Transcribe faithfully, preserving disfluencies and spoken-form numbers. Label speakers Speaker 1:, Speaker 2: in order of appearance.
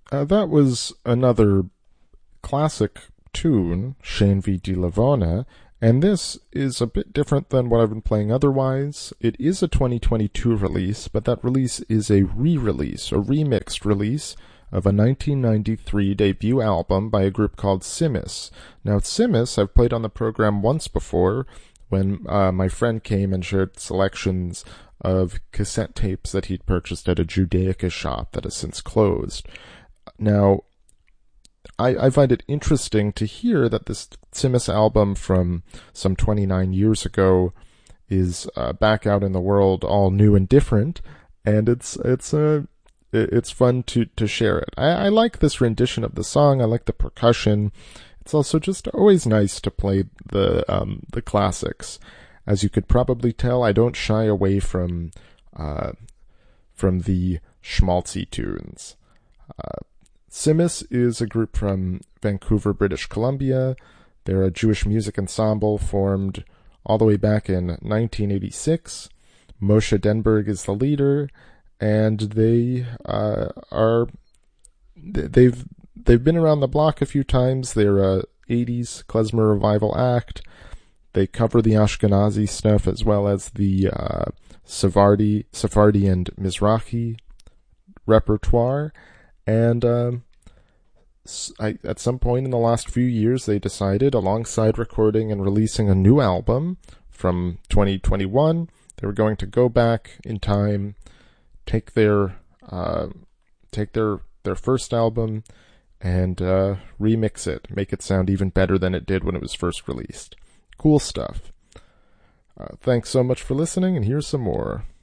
Speaker 1: Uh, that was another classic tune, Shane V. Di Lavona, and this is a bit different than what I've been playing otherwise. It is a twenty twenty-two release, but that release is a re-release, a remixed release of a nineteen ninety-three debut album by a group called Simis. Now, Simis I've played on the program once before when uh, my friend came and shared selections of cassette tapes that he'd purchased at a Judaica shop that has since closed. Now, I, I find it interesting to hear that this Simis album from some twenty-nine years ago is uh, back out in the world, all new and different, and it's it's uh, it's fun to, to share it. I, I like this rendition of the song. I like the percussion. It's also just always nice to play the um, the classics. As you could probably tell, I don't shy away from uh, from the schmaltzy tunes. Uh, Simis is a group from Vancouver, British Columbia. They're a Jewish music ensemble formed all the way back in nineteen eighty-six. Moshe Denberg is the leader, and they uh, are they've they've been around the block a few times. They're a eighties klezmer revival act. They cover the Ashkenazi stuff as well as the uh, Sephardi, Sephardi and Mizrahi repertoire. And um, I, at some point in the last few years, they decided, alongside recording and releasing a new album from twenty twenty-one, they were going to go back in time, take their uh, take their their first album, and uh, remix it, make it sound even better than it did when it was first released. Cool stuff. Uh, thanks so much for listening, and here's some more.